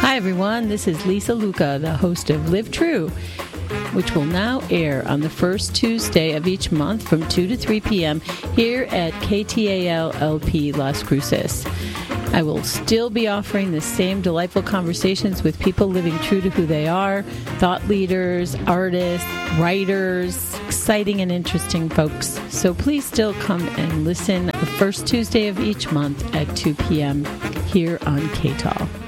Hi, everyone. This is Lisa Luca, the host of Live True, which will now air on the first Tuesday of each month from 2 to 3 p.m. here at KTAL-LP Las Cruces. I will still be offering the same delightful conversations with people living true to who they are, thought leaders, artists, writers, exciting and interesting folks. So please still come and listen the first Tuesday of each month at 2 p.m. here on KTAL.